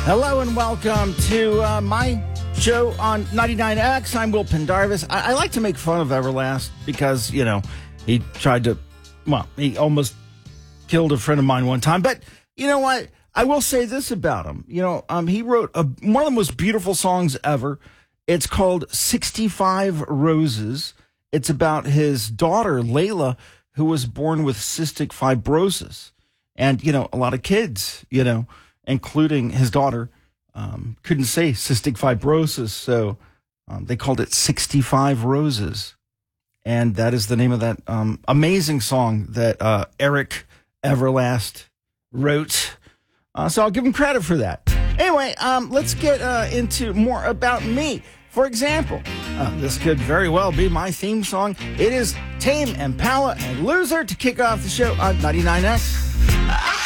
Hello and welcome to my show on 99X. I'm Will Pendarvis. I like to make fun of Everlast because, he tried to, he almost killed a friend of mine one time. But you know what? I will say this about him. He wrote one of the most beautiful songs ever. It's called 65 Roses. It's about his daughter, Layla, who was born with cystic fibrosis. And, a lot of kids, including his daughter, couldn't say cystic fibrosis. So they called it 65 Roses. And that is the name of that amazing song that Eric Everlast wrote. So I'll give him credit for that. Anyway, let's get into more about me. For example, this could very well be my theme song. It is Tame Impala and Loser to kick off the show on 99X.